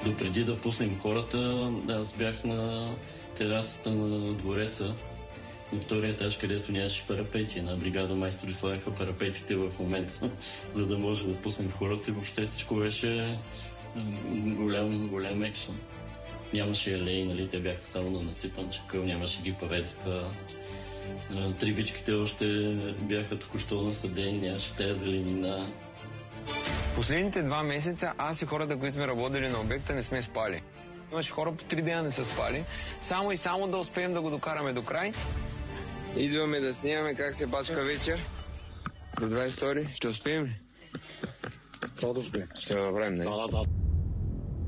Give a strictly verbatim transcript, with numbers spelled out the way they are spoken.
Допреди да пуснем хората, аз бях на терасата на двореца, на втория етаж, където нямаше парапети. Една бригада майстори слагаха парапетите в момента, за да може да пуснем хората и въобще всичко беше голям, голям екшън. Нямаше алеи, нали, те бяха само на насипан чакъл, нямаше ги паветата. Тривичките още бяха току-що насадени, нямаше тази зеленина. Последните два месеца аз и хората, които сме работили на обекта, не сме спали. Имаше хора по три дена не са спали, само и само да успеем да го докараме до край. Идваме да снимаме как се бачка вечер. До двайсет и втори. Ще успеем ли? Това да успеем. Ще го направим, не? Да, да, да.